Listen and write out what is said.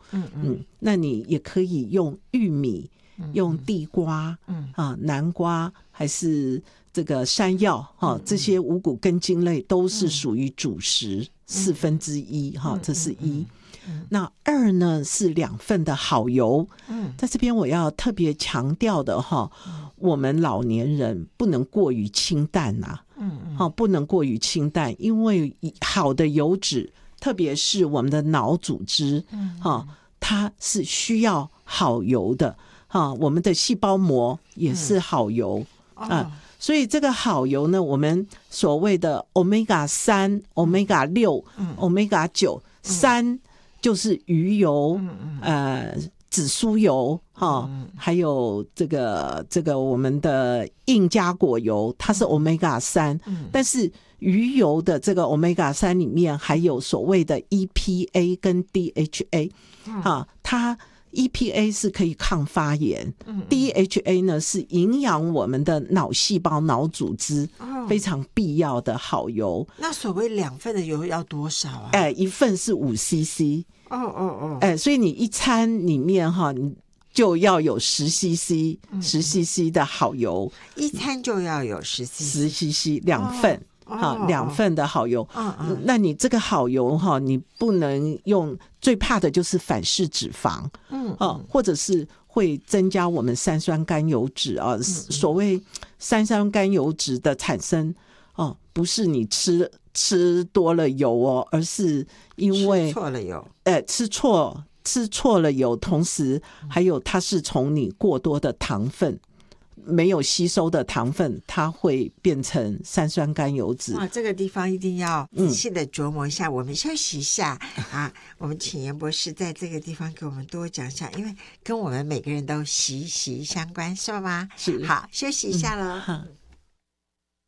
那你也可以用玉米，用地瓜，南瓜，还是这个山药，这些五谷根茎类都是属于主食1/4，这是一。那2呢是2份的好油，在这边我要特别强调的我们老年人不能过于清淡不能过于清淡，因为好的油脂，特别是我们的脑组织，它是需要好油的，我们的细胞膜也是好油所以这个好油呢，我们所谓的 Omega3、Omega6、Omega9， 3就是鱼油，紫苏油，还有这个我们的硬加果油，它是 Omega3，但是鱼油的这个 Omega3 里面还有所谓的 EPA 跟 DHA，它EPA 是可以抗发炎，DHA 呢是营养我们的脑细胞、脑组织，非常必要的好油。 那所谓2份的油要多少啊 ？1份是5cc，所以你一餐里面你就要有10cc 的好油， 一餐就要有10cc， 2份。2份的好油，那你这个好油你不能用，最怕的就是反式脂肪，或者是会增加我们三酸甘油脂所谓三酸甘油脂的产生不是你吃多了油而是因为吃错了油， 吃错了油，同时还有它是从你过多的糖分。没有吸收的糖分，它会变成三酸甘油脂。 这个地方一定要仔细的琢磨一下。我们休息一下我们请严博士在这个地方给我们多讲一下，因为跟我们每个人都息息相关，是吗？ 是。 好，休息一下了。